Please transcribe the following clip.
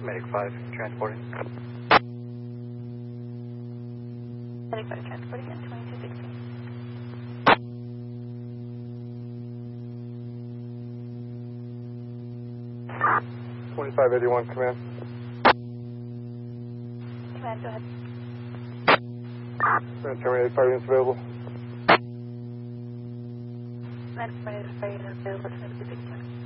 Medic 5, transporting. Medic 5 transporting in 2216. 2581, command. Command, go ahead. Terminate 5 units available. Command, 5 units available, 2216.